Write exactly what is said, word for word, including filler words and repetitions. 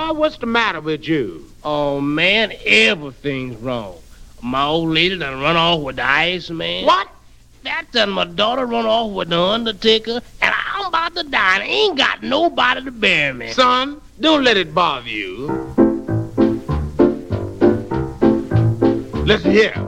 boy, what's the matter with you? Oh, man, everything's wrong. My old lady done run off with the ice man. What? That done my daughter run off with the undertaker, and I'm about to die, and I ain't got nobody to bury me. Son, don't let it bother you. Listen here.